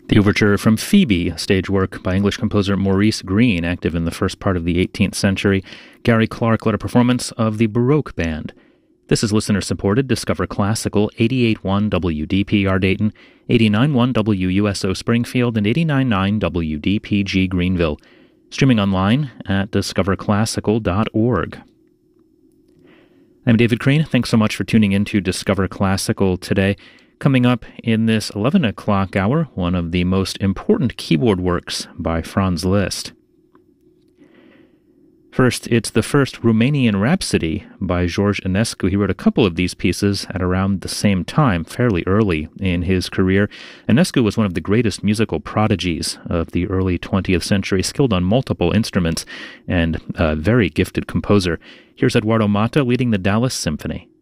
The overture from Phoebe, a stage work by English composer Maurice Greene, active in the first part of the 18th century. Gary Clark led a performance of the Baroque Band. This is listener-supported Discover Classical, 88.1 WDPR Dayton, 89.1 WUSO Springfield, and 89.9 WDPG Greenville. Streaming online at discoverclassical.org. I'm David Crane. Thanks so much for tuning in to Discover Classical today. Coming up in this 11 o'clock hour, one of the most important keyboard works by Franz Liszt. First, it's the first Romanian Rhapsody by George Enescu. He wrote a couple of these pieces at around the same time, fairly early in his career. Enescu was one of the greatest musical prodigies of the early 20th century, skilled on multiple instruments, and a very gifted composer. Here's Eduardo Mata leading the Dallas Symphony.